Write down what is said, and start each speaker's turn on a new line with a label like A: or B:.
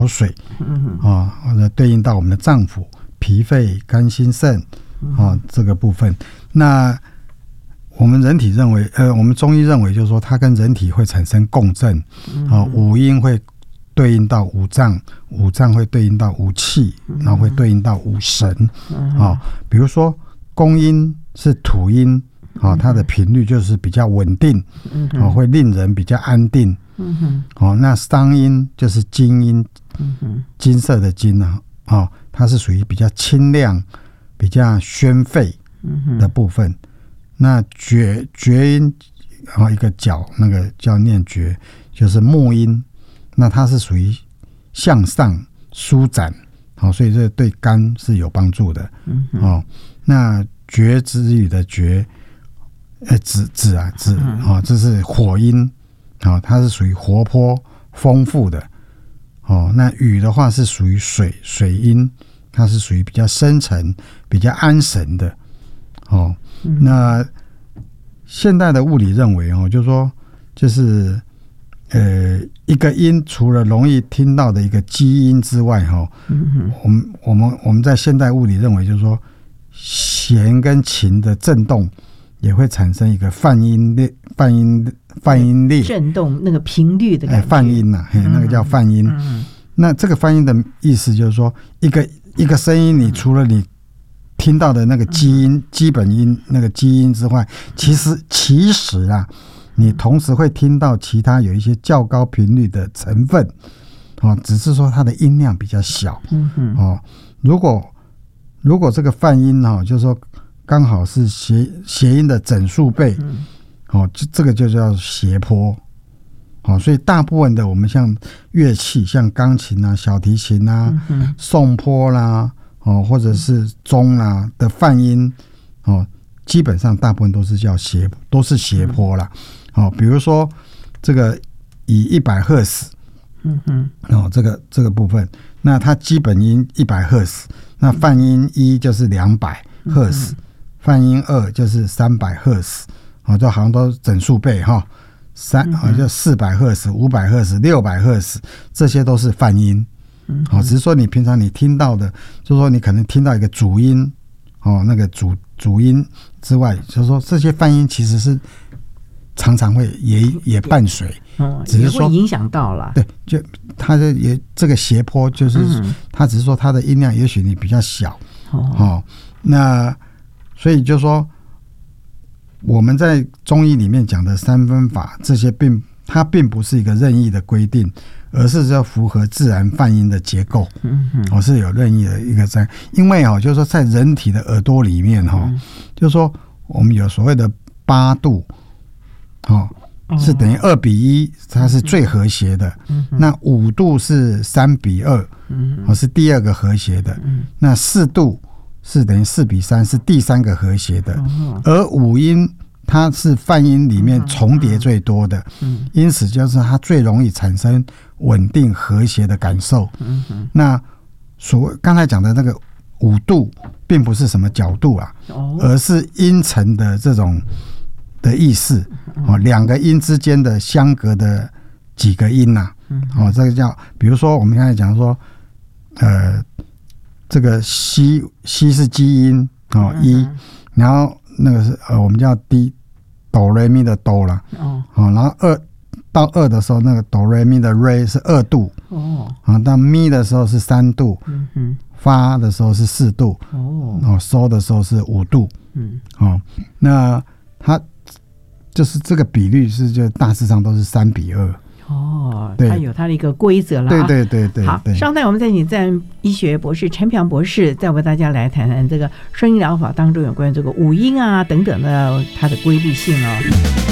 A: 水或者对应到我们的脏腑、脾肺、肝、心、肾这个部分。那我们人体认为我们中医认为就是说它跟人体会产生共振五阴会对应到五脏，五脏会对应到五气，然后会对应到五神比如说公阴是土阴它的频率就是比较稳定会令人比较安定那商阴就是金阴金色的金它是属于比较清亮比较宣肺的部分那厥阴一个角那个叫念厥就是木阴那它是属于向上舒展所以这对肝是有帮助的那厥之语的厥子这是火阴它是属于活泼丰富的那禹的话是属于水阴它是属于比较深沉比较安神的那现代的物理认为就是说就是一个音除了容易听到的一个基音之外我们在现代物理认为就是说弦跟琴的振动也会产生一个泛音列
B: 振动那个频率的感觉
A: 泛音那个叫泛音那这个泛音的意思就是说一个声音你除了你听到的那个基本音那个基音之外其实你同时会听到其他有一些较高频率的成分只是说它的音量比较小如果这个泛音就是说刚好是谐音的整数倍这个就叫谐波所以大部分的我们像乐器像钢琴啊小提琴啊颂钵啦或者是钟啦的泛音基本上大部分都是叫都是谐波啦比如说这个以100赫兹这个部分那它基本音100赫兹那泛音1就是200赫兹泛音2就是300赫兹就好像都整数倍就400赫兹500赫兹600赫兹这些都是泛音只是说你平常你听到的就是说你可能听到一个主音那个主音之外就是说这些泛音其实是常常会也伴随只是说
B: 也会影响到了
A: 对就它这个谐波就是它只是说它的音量也许你比较小那所以就说我们在中医里面讲的三分法这些它并不是一个任意的规定而是要符合自然泛音的结构是有任意的一个在因为就是说在人体的耳朵里面就是说我们有所谓的8度是等于2比1它是最和谐的那5度是3比2是第二个和谐的那4度是等于4比3是第三个和谐的而五音它是泛音里面重叠最多的因此就是它最容易产生稳定和谐的感受那刚才讲的那个5度并不是什么角度而是音程的这种的意思两个音之间的相隔的几个音这个叫比如说我们刚才讲说这个西是基音一然后那个是我们叫哆来咪的哆啦然后到2的时候那个哆来咪的瑞是2度到咪的时候是3度发的时候是4度收的时候是5度那它就是这个比率是就大致上都是3比2
B: 它有它的一个规则了
A: 对
B: 好稍待我们再请自然医学博士陈平博士再为大家来谈谈这个声音疗法当中有关这个五音等等的它的规律性